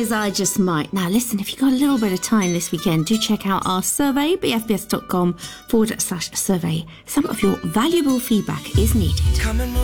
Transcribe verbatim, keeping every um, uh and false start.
is I Just Might. Now, listen, if you've got a little bit of time this weekend, do check out our survey, bfbs.com forward slash survey. Some of your valuable feedback is needed.